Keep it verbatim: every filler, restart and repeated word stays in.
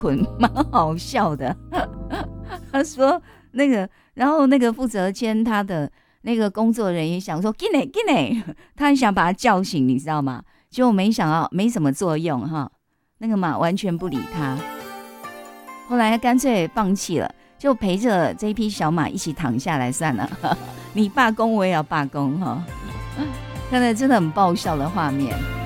捆，蛮好笑的。他说那个，然后那个负责牵他的那个工作人员想说，进来进来，他很想把他叫醒，你知道吗？结果没想到没什么作用哈，那个马完全不理他。后来干脆放弃了，就陪着这匹小马一起躺下来算了。你罢工我也要罢工哈，看来真的很爆笑的画面。